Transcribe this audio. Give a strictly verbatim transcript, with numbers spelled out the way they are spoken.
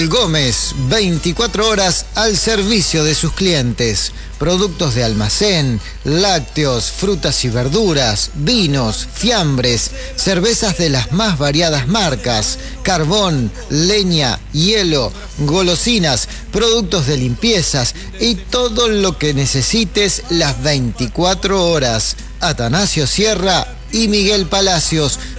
Gómez, veinticuatro horas al servicio de sus clientes. Productos de almacén, lácteos, frutas y verduras, vinos, fiambres, cervezas de las más variadas marcas, carbón, leña, hielo, golosinas, productos de limpiezas y todo lo que necesites las veinticuatro horas. Atanasio Sierra y Miguel Palacios,